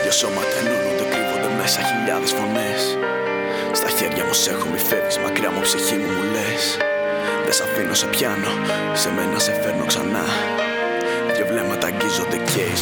Δυο σώματα ενώνονται, κρύβονται μέσα χιλιάδες φωνές. Στα χέρια μου σε έχω, μη φεύγεις μακριά μου, ψυχή μου λες. Δεν σ' αφήνω, σε πιάνω, σε μένα σε φέρνω ξανά. Δυο βλέμματα αγγίζονται και η